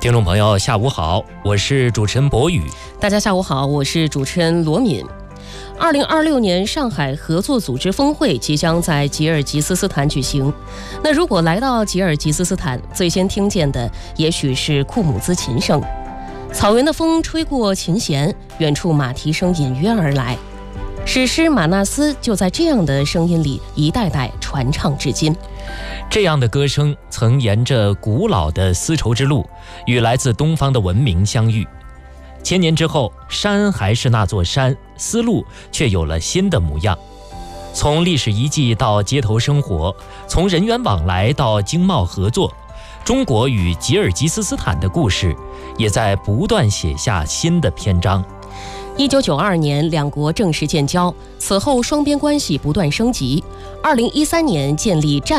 听众朋友下午好，我是主持人博宇。 大家下午好，我是主持人罗敏。2026年上海合作组织峰会即将在吉尔吉斯斯坦举行。那如果来到吉尔吉斯斯坦，最先听见的也许是库姆兹琴声。草原的风吹过琴弦，远处马蹄声隐约而来。史诗《马纳斯》就在这样的声音里一代代传唱至今。 这样的歌声曾沿着古老的丝绸之路与来自东方的文明相遇。千年之后，山还是那座山，丝路却有了新的模样。从历史遗迹到街头生活，从人员往来到经贸合作，中国与吉尔吉斯斯坦的故事也在不断写下新的篇章。 1992年，两国正式建交，此后双边关系不断升级。2013年建立战